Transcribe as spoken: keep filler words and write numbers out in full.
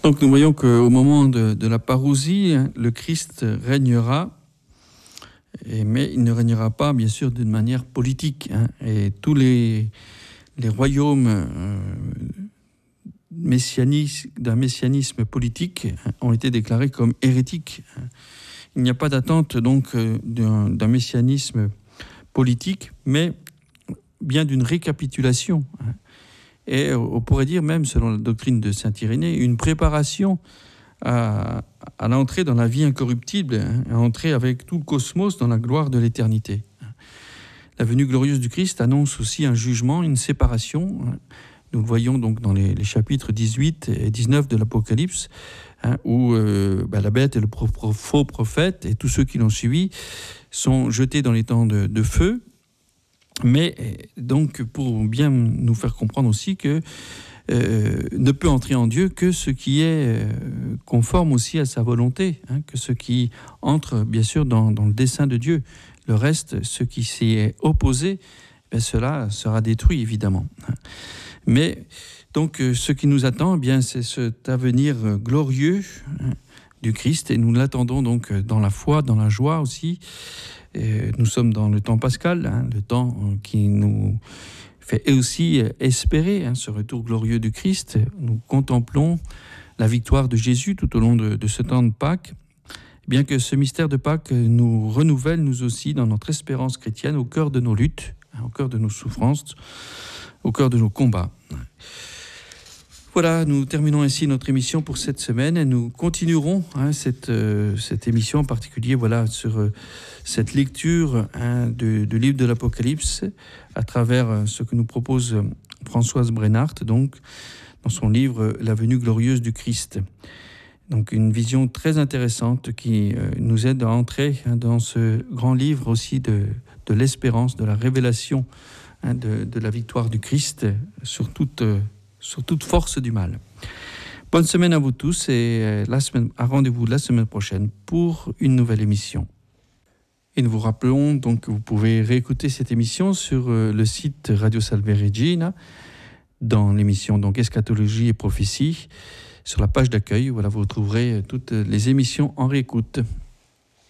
Donc nous voyons qu'au moment de, de la parousie, le Christ régnera, et, mais il ne régnera pas, bien sûr, d'une manière politique. Hein, et tous les, les royaumes euh, messianis, d'un messianisme politique hein, ont été déclarés comme hérétiques. Il n'y a pas d'attente donc d'un, d'un messianisme politique, mais bien d'une récapitulation. Hein. Et on pourrait dire même, selon la doctrine de saint Irénée, une préparation à, à l'entrée dans la vie incorruptible, hein, à entrer avec tout le cosmos dans la gloire de l'éternité. La venue glorieuse du Christ annonce aussi un jugement, une séparation. Hein. Nous le voyons donc dans les, les chapitres dix-huit et dix-neuf de l'Apocalypse, hein, où euh, bah, la bête et le pro- pro- faux prophète et tous ceux qui l'ont suivi sont jetés dans les temps de, de feu. Mais donc, pour bien nous faire comprendre aussi que euh, ne peut entrer en Dieu que ce qui est euh, conforme aussi à sa volonté, hein, que ce qui entre bien sûr dans, dans le dessein de Dieu. Le reste, ce qui s'y est opposé, ben cela sera détruit évidemment. Mais donc, euh, ce qui nous attend, eh bien, c'est cet avenir glorieux hein, du Christ, et nous l'attendons donc dans la foi, dans la joie aussi. Et nous sommes dans le temps pascal, hein, le temps qui nous fait aussi espérer hein, ce retour glorieux du Christ. Nous contemplons la victoire de Jésus tout au long de, de ce temps de Pâques, bien que ce mystère de Pâques nous renouvelle, nous aussi, dans notre espérance chrétienne, au cœur de nos luttes, hein, au cœur de nos souffrances, au cœur de nos combats. Voilà, nous terminons ainsi notre émission pour cette semaine et nous continuerons hein, cette, euh, cette émission en particulier voilà, sur euh, cette lecture hein, du, du livre de l'Apocalypse à travers euh, ce que nous propose euh, Françoise Brennart, donc, dans son livre « La venue glorieuse du Christ ». Donc une vision très intéressante qui euh, nous aide à entrer hein, dans ce grand livre aussi de, de l'espérance, de la révélation hein, de, de la victoire du Christ sur toute euh, sur toute force du mal. Bonne semaine à vous tous et la semaine, à rendez-vous la semaine prochaine pour une nouvelle émission. Et nous vous rappelons donc que vous pouvez réécouter cette émission sur le site Radio Salve Regina, dans l'émission donc Eschatologie et Prophétie, sur la page d'accueil. Voilà, vous retrouverez toutes les émissions en réécoute.